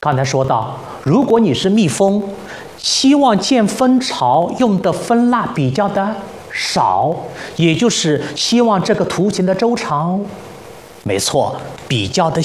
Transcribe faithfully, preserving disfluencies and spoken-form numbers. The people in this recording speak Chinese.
刚才说到，如果你是蜜蜂，希望见蜂巢用的蜂蜡比较的少，也就是希望这个图形的周长，没错，比较的